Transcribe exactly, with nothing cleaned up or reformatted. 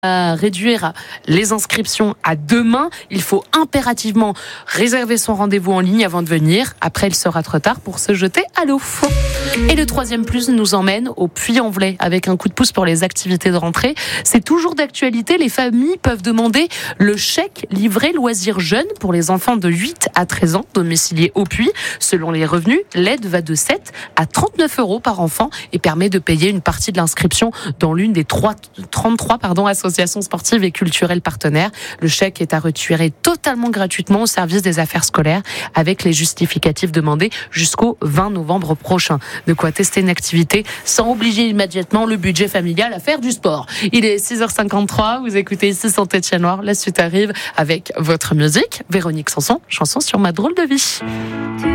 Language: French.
À réduire les inscriptions à demain. Il faut impérativement réserver son rendez-vous en ligne avant de venir. Après, il sera trop tard pour se jeter à l'eau. Et le troisième plus nous emmène au Puy-en-Velay avec un coup de pouce pour les activités de rentrée. C'est toujours d'actualité. Les familles peuvent demander le chèque livret loisirs jeunes pour les enfants de huit à treize ans domiciliés au Puy. Selon les revenus, l'aide va de sept à trente-neuf euros par enfant et permet de payer une partie de l'inscription dans l'une des trois, trente-trois pardon, associations sportives et culturelles partenaires. Le chèque est à retirer totalement gratuitement au service des affaires scolaires avec les justificatifs demandés jusqu'au vingt novembre prochain. De quoi tester une activité sans obliger immédiatement le budget familial à faire du sport. Il est six heures cinquante-trois, vous écoutez ici Saint-Étienne Noir. La suite arrive avec votre musique. Véronique Sanson, chanson sur Ma drôle de vie.